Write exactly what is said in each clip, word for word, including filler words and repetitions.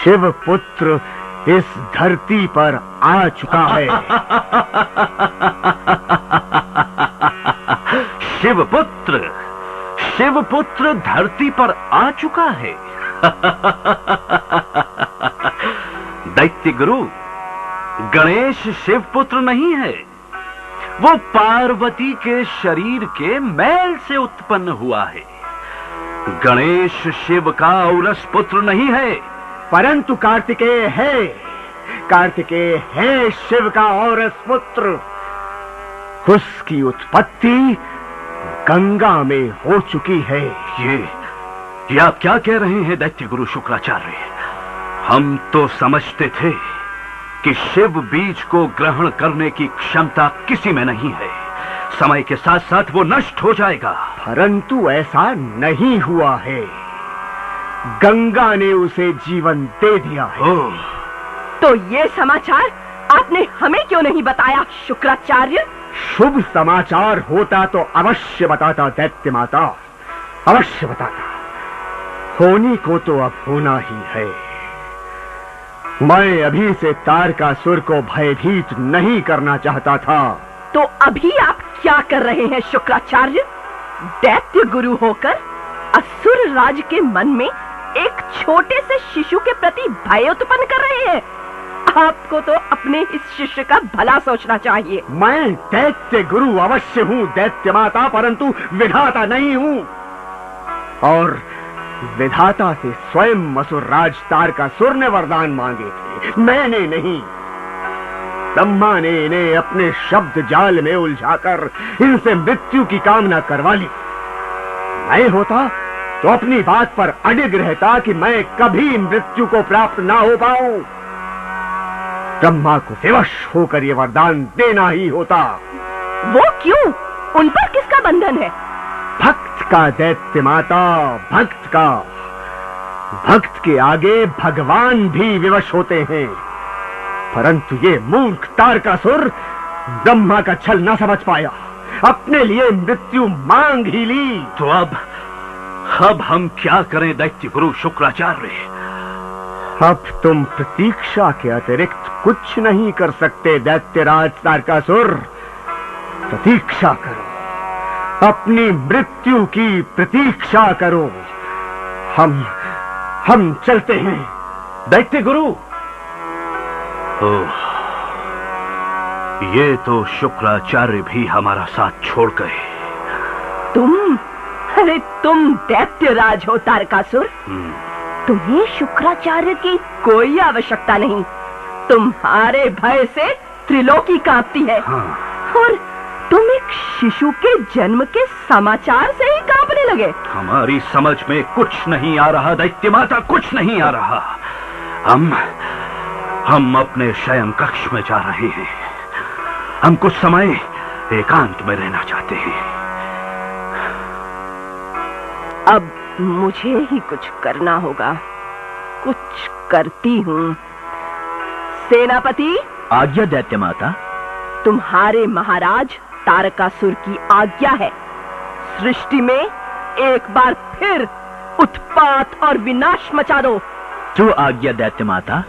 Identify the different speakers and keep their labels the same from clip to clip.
Speaker 1: शिव पुत्र इस धरती पर आ चुका है।
Speaker 2: शिव पुत्र शिव पुत्र धरती पर आ चुका है। दैत्य गुरु, गणेश शिव पुत्र नहीं है। वो पार्वती के शरीर के मैल से उत्पन्न हुआ है। गणेश शिव का औरस पुत्र नहीं है,
Speaker 1: परंतु कार्तिकेय है। कार्तिकेय है शिव का औरस पुत्र। उसकी उत्पत्ति गंगा में हो चुकी है।
Speaker 2: ये ये आप क्या कह रहे हैं दैत्य गुरु शुक्राचार्य? हम तो समझते थे कि शिव बीज को ग्रहण करने की क्षमता किसी में नहीं है। समय के साथ साथ वो नष्ट हो जाएगा।
Speaker 1: परंतु ऐसा नहीं हुआ है। गंगा ने उसे जीवन दे दिया है।
Speaker 2: ओह,
Speaker 3: तो ये समाचार आपने हमें क्यों नहीं बताया शुक्राचार्य?
Speaker 1: शुभ समाचार होता तो अवश्य बताता दैत्य माता, अवश्य बताता। होने को तो अब होना ही है। मैं अभी से तारकासुर को भयभीत नहीं करना चाहता था।
Speaker 3: तो अभी आप क्या कर रहे हैं शुक्राचार्य? दैत्य गुरु होकर असुर राज के मन में एक छोटे से शिशु के प्रति भय उत्पन्न कर रहे हैं। आपको तो अपने इस शिष्य का भला सोचना चाहिए।
Speaker 1: मैं दैत्य गुरु अवश्य हूँ दैत्य माता, परंतु विधाता नहीं हूँ। और विधाता से स्वयं असुरराज तारकासुर ने वरदान मांगे थे, मैंने नहीं। ब्रह्मा ने इन्हें अपने शब्द जाल में उलझाकर इनसे मृत्यु की कामना करवा ली। मैं होता तो अपनी बात पर अडिग रहता कि मैं कभी मृत्यु को प्राप्त ना हो पाऊं। ब्रह्मा को विवश होकर ये वरदान देना ही होता।
Speaker 3: वो क्यों? उन पर किसका बंधन है?
Speaker 1: भक्त का दैत्य माता, भक्त का। भक्त के आगे भगवान भी विवश होते हैं। परंतु ये मूर्ख तारकासुर ब्रह्मा का छल न समझ पाया, अपने लिए मृत्यु मांग ही ली।
Speaker 2: तो अब अब हम क्या करें दैत्य गुरु शुक्राचार्य?
Speaker 1: अब तुम प्रतीक्षा के अतिरिक्त कुछ नहीं कर सकते दैत्यराज तारकासुर। प्रतीक्षा करो, अपनी मृत्यु की प्रतीक्षा करो। हम हम चलते हैं
Speaker 2: दैत्य गुरु। ओह, ये तो शुक्राचार्य भी हमारा साथ छोड़ गए।
Speaker 3: तुम? अरे तुम दैत्यराज हो तारकासुर। तुम्हें शुक्राचार्य की कोई आवश्यकता नहीं। तुम्हारे भय से त्रिलोकी कांपती है।
Speaker 2: हाँ।
Speaker 3: और तुम एक शिशु के जन्म के समाचार से ही कांपने लगे।
Speaker 2: हमारी समझ में कुछ नहीं आ रहा दैत्य माता, कुछ नहीं आ रहा। हम हम अपने शयन कक्ष में जा रहे हैं। हम कुछ समय एकांत में रहना चाहते हैं।
Speaker 3: अब मुझे ही कुछ करना होगा। कुछ करती हूँ। सेनापति।
Speaker 2: आज्ञा दैत्य माता।
Speaker 3: तुम्हारे महाराज तारकासुर की आज्ञा है। सृष्टि में एक बार फिर उत्पात और विनाश मचा दो।
Speaker 2: जो आज्ञा दैत्य माता।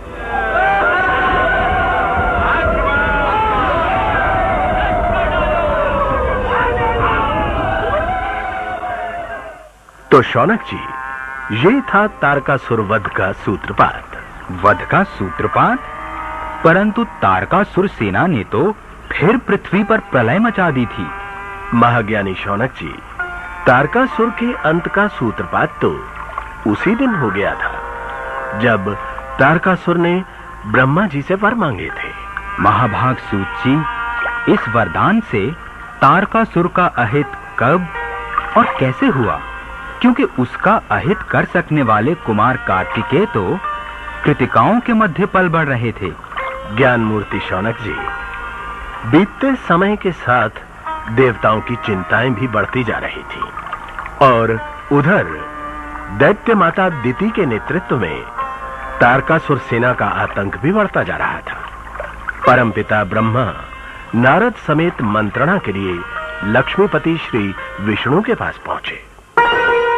Speaker 4: तो शौनक जी, ये था तारकासुर वध का सूत्रपात।
Speaker 5: वध का सूत्रपात? परंतु तारकासुर सेना ने तो फिर पृथ्वी पर प्रलय मचा दी थी।
Speaker 4: महाज्ञानी शौनक जी, तारकासुर के अंत का सूत्रपात तो उसी दिन हो गया था जब तारकासुर ने ब्रह्मा जी से वर मांगे थे।
Speaker 5: महाभाग सूत जी, इस वरदान से तारकासुर का अहित कब और कैसे हुआ? क्योंकि उसका अहित कर सकने वाले कुमार कार्तिकेय तो कृतिकाओं के मध्य पल बढ़ रहे थे।
Speaker 4: ज्ञान मूर्ति शौनक जी, बीतते समय के साथ देवताओं की चिंताएं भी बढ़ती जा रही थी और उधर दैत्य माता दिति के नेतृत्व में तारकासुर सेना का आतंक भी बढ़ता जा रहा था। परमपिता ब्रह्मा नारद समेत मंत्रणा के लिए लक्ष्मीपति श्री विष्णु के पास पहुंचे।